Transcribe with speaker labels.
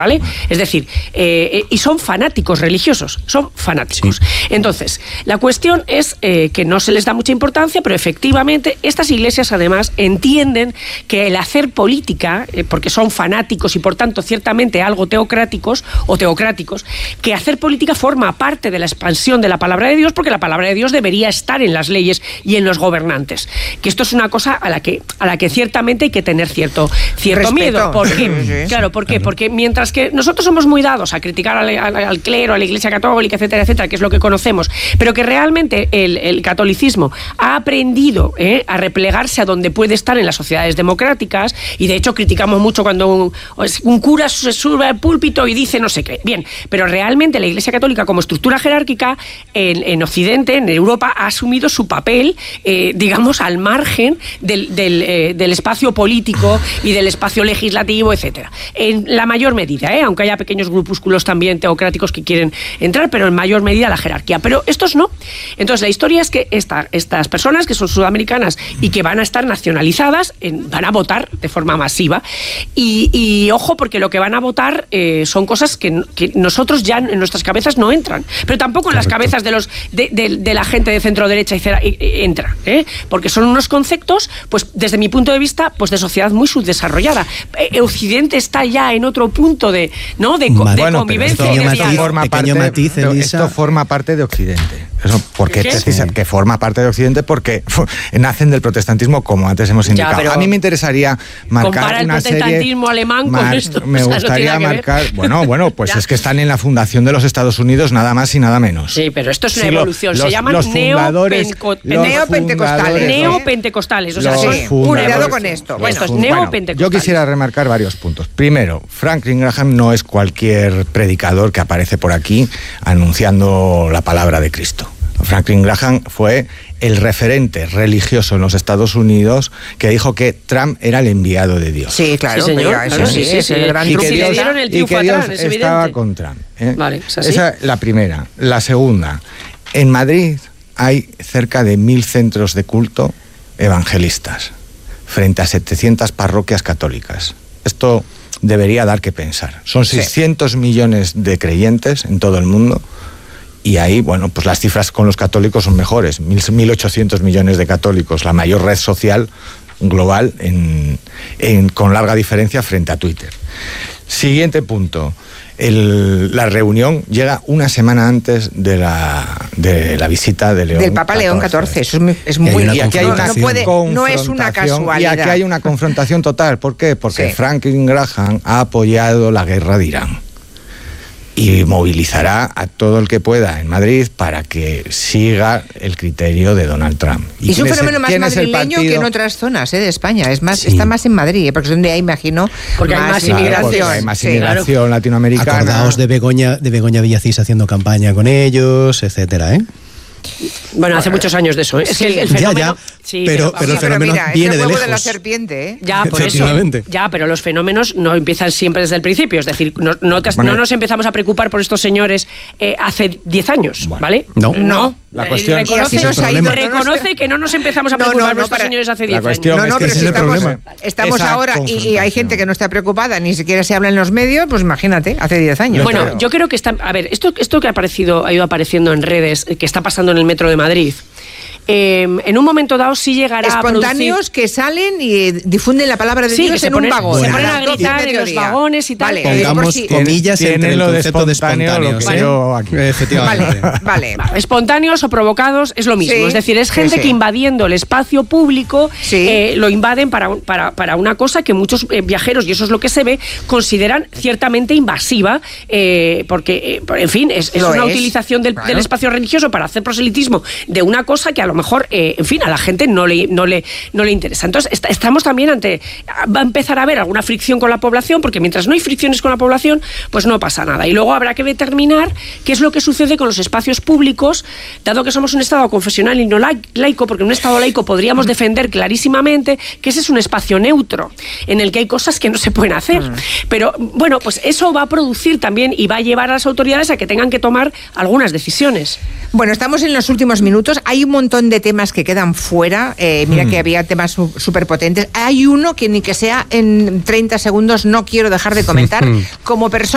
Speaker 1: ¿vale? Es decir, y son fanáticos religiosos, son fanáticos. Sí. Entonces, la cuestión es que no se les da mucha importancia, pero efectivamente estas iglesias además entienden que el hacer política, porque son fanáticos y por tanto ciertamente algo teocráticos, que hacer política forma parte de la expansión de la palabra de Dios, porque la palabra de Dios debería estar en las leyes y en los gobernantes. Que esto es una cosa a la que ciertamente hay que tener cierto miedo. ¿Por qué? Claro, ¿por qué? Porque mientras que nosotros somos muy dados a criticar al clero, a la Iglesia Católica, etcétera, etcétera, que es lo que conocemos, pero que realmente el catolicismo ha aprendido a replegarse a donde puede estar en las sociedades democráticas, y de hecho criticamos mucho cuando un cura se sube al púlpito y dice no sé qué. Bien, pero realmente la Iglesia Católica como estructura jerárquica en Occidente, en Europa, ha asumido su papel, digamos, al margen del espacio político y del espacio legislativo, etcétera. En la mayor medida, aunque haya pequeños grupúsculos también teocráticos que quieren entrar, pero en mayor medida la jerarquía. Pero estos no. Entonces la historia es que estas personas que son sudamericanas y que van a estar nacionalizadas, van a votar de forma masiva y ojo, porque lo que van a votar son cosas que nosotros ya en nuestras cabezas no entran, pero tampoco en las cabezas de la gente de centro derecha entra, porque son unos conceptos, pues desde mi punto de vista, pues de sociedad muy subdesarrollada. Occidente está ya en otro punto de convivencia y de diálogo.
Speaker 2: Esto forma parte de Occidente. Porque que forma parte de Occidente porque nacen del protestantismo, como antes hemos indicado. A mí me interesaría marcar una serie...
Speaker 1: el protestantismo alemán con esto.
Speaker 2: Me gustaría marcar... Bueno, pues es que están en la fundación de los Estados Unidos, nada más y nada menos.
Speaker 1: Sí, pero esto es una evolución. Se llaman neopentecostales. O sea,
Speaker 3: cuidado con esto.
Speaker 1: Esto es neopentecostales.
Speaker 2: Yo quisiera remarcar varios puntos. Primero, Franklin Graham no es cualquier predicador que aparece por aquí anunciando la palabra de Cristo. Franklin Graham fue el referente religioso en los Estados Unidos que dijo que Trump era el enviado de Dios.
Speaker 3: Sí, claro.
Speaker 1: Sí, señor.
Speaker 2: Y que Dios estaba con Trump.
Speaker 1: Vale, ¿es así?
Speaker 2: Esa es la primera. La segunda, en Madrid hay cerca de 1.000 centros de culto evangelistas frente a 700 parroquias católicas. Esto debería dar que pensar. Son 600 millones de creyentes en todo el mundo. Y ahí, pues las cifras con los católicos son mejores. 1.800 millones de católicos, la mayor red social global con larga diferencia frente a Twitter. Siguiente punto. La reunión llega una semana antes de la visita de León
Speaker 3: del Papa León XIV. Eso es muy...
Speaker 2: Y aquí hay
Speaker 3: no es una casualidad.
Speaker 2: Y aquí hay una confrontación total. ¿Por qué? Porque Franklin Graham ha apoyado la guerra de Irán. Y movilizará a todo el que pueda en Madrid para que siga el criterio de Donald Trump.
Speaker 3: Y es un fenómeno más madrileño que en otras zonas de España. Está más en Madrid, porque es donde hay, imagino,
Speaker 1: porque hay más inmigración.
Speaker 2: Hay más inmigración latinoamericana.
Speaker 4: Acordaos de Begoña Villacís haciendo campaña con ellos, etcétera,
Speaker 1: Bueno, hace muchos años de eso, Es que el fenómeno...
Speaker 4: pero el fenómeno viene de lejos.
Speaker 3: De la serpiente,
Speaker 1: Ya, por eso. Ya, pero los fenómenos no empiezan siempre desde el principio. Es decir, no nos empezamos a preocupar por estos señores hace 10 años, ¿vale?
Speaker 4: No.
Speaker 2: La cuestión
Speaker 1: reconoce que no nos empezamos a preocupar por estos señores hace 10 años.
Speaker 4: No, pero ese es el problema.
Speaker 3: Estamos ahora y hay gente que no está preocupada, ni siquiera se habla en los medios, pues imagínate, hace 10 años.
Speaker 1: Bueno, yo creo que esto que ha ido apareciendo en redes, que está pasando en el metro de Madrid, en un momento dado sí llegará
Speaker 3: espontáneos
Speaker 1: a producir...
Speaker 3: que salen y difunden la palabra de Dios en un vagón.
Speaker 1: Se ponen a gritar en los vagones y tal.
Speaker 4: Pongamos comillas entre el concepto de espontáneos.
Speaker 3: Efectivamente. Vale.
Speaker 1: Espontáneos o provocados es lo mismo. Es decir, es gente que invadiendo el espacio público lo invaden para una cosa que muchos viajeros, y eso es lo que se ve, consideran ciertamente invasiva, porque, en fin, es una utilización del espacio religioso para hacer proselitismo de una cosa que a lo mejor, en fin, a la gente no le interesa. Entonces, estamos también va a empezar a haber alguna fricción con la población, porque mientras no hay fricciones con la población, pues no pasa nada. Y luego habrá que determinar qué es lo que sucede con los espacios públicos, dado que somos un Estado confesional y no laico, porque en un Estado laico podríamos defender clarísimamente que ese es un espacio neutro, en el que hay cosas que no se pueden hacer. Pero, bueno, pues eso va a producir también y va a llevar a las autoridades a que tengan que tomar algunas decisiones.
Speaker 3: Bueno, estamos en los últimos minutos. Hay un montón de temas que quedan fuera. Mira que había temas súper potentes. Hay uno que ni que sea en 30 segundos no quiero dejar de comentar como persona.